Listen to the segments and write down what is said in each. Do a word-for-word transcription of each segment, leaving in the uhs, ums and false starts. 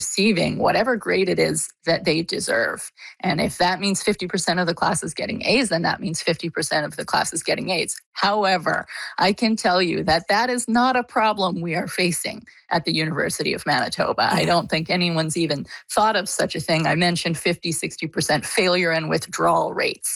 receiving whatever grade it is that they deserve. And if that means fifty percent of the class is getting A's, then that means fifty percent of the class is getting A's. However, I can tell you that that is not a problem we are facing at the University of Manitoba. Yeah. I don't think anyone's even thought of such a thing. I mentioned fifty, sixty percent failure and withdrawal rates.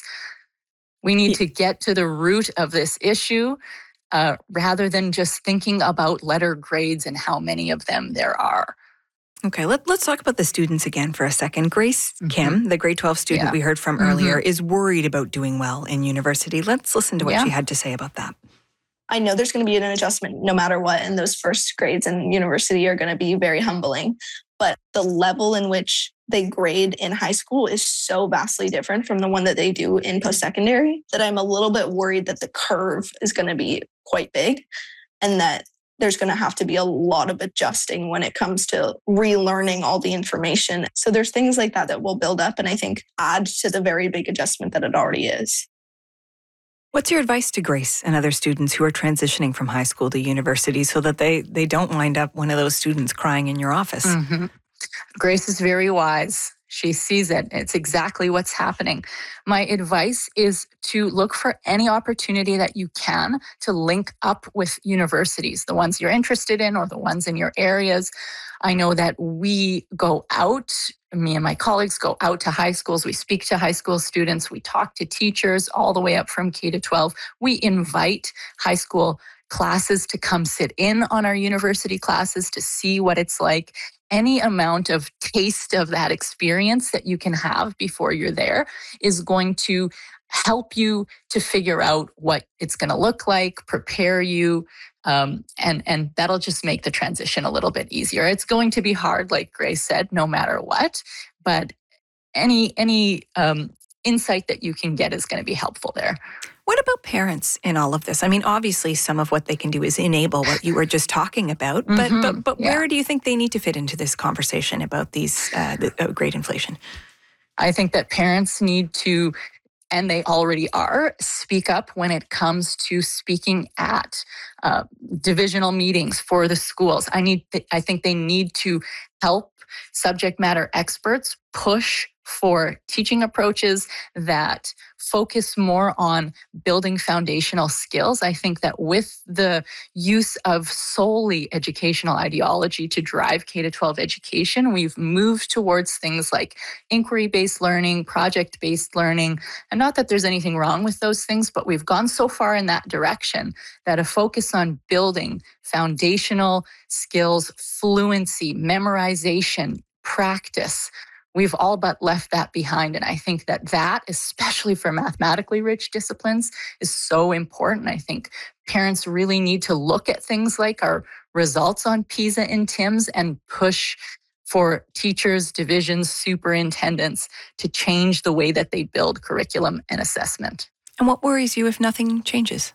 We need yeah. to get to the root of this issue uh, rather than just thinking about letter grades and how many of them there are. Okay, let, let's talk about the students again for a second. Grace mm-hmm. Kim, the grade twelve student yeah. we heard from mm-hmm. earlier, is worried about doing well in university. Let's listen to what yeah. she had to say about that. I know there's going to be an adjustment no matter what, and those first grades in university are going to be very humbling. But the level in which they grade in high school is so vastly different from the one that they do in post-secondary that I'm a little bit worried that the curve is going to be quite big and that there's going to have to be a lot of adjusting when it comes to relearning all the information. So there's things like that that will build up and I think add to the very big adjustment that it already is. What's your advice to Grace and other students who are transitioning from high school to university so that they, they don't wind up one of those students crying in your office? Mm-hmm. Grace is very wise. She sees it. It's exactly what's happening. My advice is to look for any opportunity that you can to link up with universities, the ones you're interested in or the ones in your areas. I know that we go out, me and my colleagues go out to high schools. We speak to high school students. We talk to teachers all the way up from K to twelve. We invite high school classes to come sit in on our university classes to see what it's like. Any amount of taste of that experience that you can have before you're there is going to help you to figure out what it's going to look like, prepare you, um, and, and that'll just make the transition a little bit easier. It's going to be hard, like Grace said, no matter what, but any, any um, insight that you can get is going to be helpful there. What about parents in all of this? I mean, obviously, some of what they can do is enable what you were just talking about, but mm-hmm. but, but yeah. where do you think they need to fit into this conversation about these uh, the, uh, grade inflation? I think that parents need to, and they already are, speak up when it comes to speaking at uh, divisional meetings for the schools. I need. I think they need to help subject matter experts push for teaching approaches that focus more on building foundational skills. I think that with the use of solely educational ideology to drive K to twelve education, we've moved towards things like inquiry-based learning, project-based learning. And not that there's anything wrong with those things, but we've gone so far in that direction that a focus on building foundational skills, fluency, memorization, practice, we've all but left that behind. And I think that that, especially for mathematically rich disciplines, is so important. I think parents really need to look at things like our results on PISA and TIMSS and push for teachers, divisions, superintendents to change the way that they build curriculum and assessment. And what worries you if nothing changes?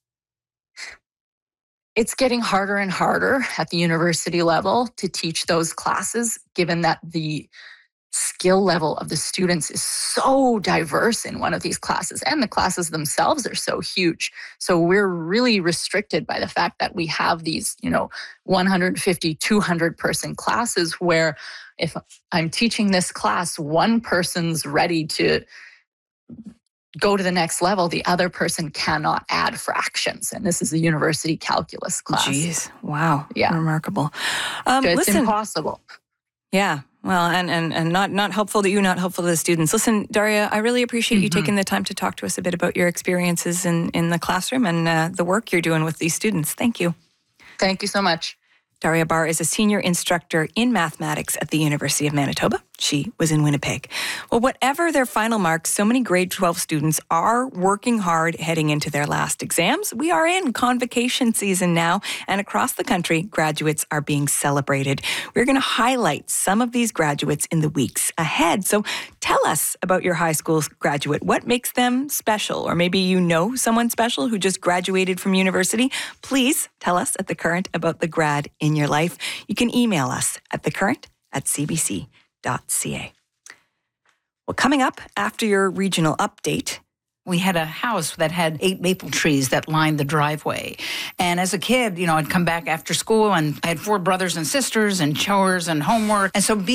It's getting harder and harder at the university level to teach those classes, given that the skill level of the students is so diverse in one of these classes, and the classes themselves are so huge. So we're really restricted by the fact that we have these, you know, one hundred fifty, two hundred person classes where if I'm teaching this class, one person's ready to go to the next level, the other person cannot add fractions. And this is a university calculus class. Jeez, wow. Yeah. Remarkable. Um, so it's listen, impossible. Yeah. Well, and, and, and not, not helpful to you, not helpful to the students. Listen, Daria, I really appreciate mm-hmm. you taking the time to talk to us a bit about your experiences in, in the classroom and uh, the work you're doing with these students. Thank you. Thank you so much. Daria Barr is a senior instructor in mathematics at the University of Manitoba. She was in Winnipeg. Well, whatever their final marks, so many grade twelve students are working hard heading into their last exams. We are in convocation season now, and across the country, graduates are being celebrated. We're going to highlight some of these graduates in the weeks ahead. So tell us about your high school graduate. What makes them special? Or maybe you know someone special who just graduated from university. Please tell us at The Current about the grad in your life. You can email us at thecurrent at c b c dot c a. Well, coming up after your regional update, We had a house that had eight maple trees that lined the driveway. And as a kid, you know, I'd come back after school and I had four brothers and sisters and chores and homework. And so